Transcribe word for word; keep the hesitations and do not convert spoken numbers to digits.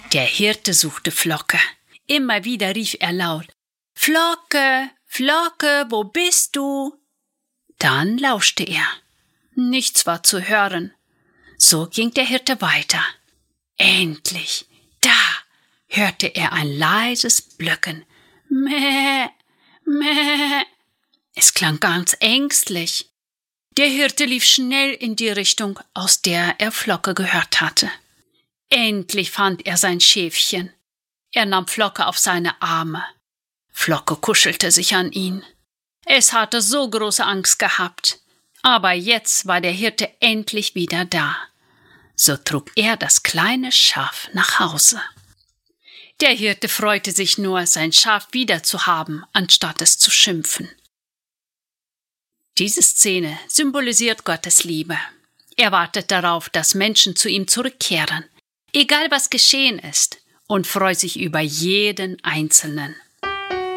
Der Hirte suchte Flocke. Immer wieder rief er laut: »Flocke, Flocke, wo bist du?« Dann lauschte er. Nichts war zu hören. So ging der Hirte weiter. Endlich, da hörte er ein leises Blöcken. Mäh, mäh. Es klang ganz ängstlich. Der Hirte lief schnell in die Richtung, aus der er Flocke gehört hatte. Endlich fand er sein Schäfchen. Er nahm Flocke auf seine Arme. Flocke kuschelte sich an ihn. Es hatte so große Angst gehabt. Aber jetzt war der Hirte endlich wieder da. So trug er das kleine Schaf nach Hause. Der Hirte freute sich nur, sein Schaf wiederzuhaben, anstatt es zu schimpfen. Diese Szene symbolisiert Gottes Liebe. Er wartet darauf, dass Menschen zu ihm zurückkehren, egal was geschehen ist, und freut sich über jeden Einzelnen.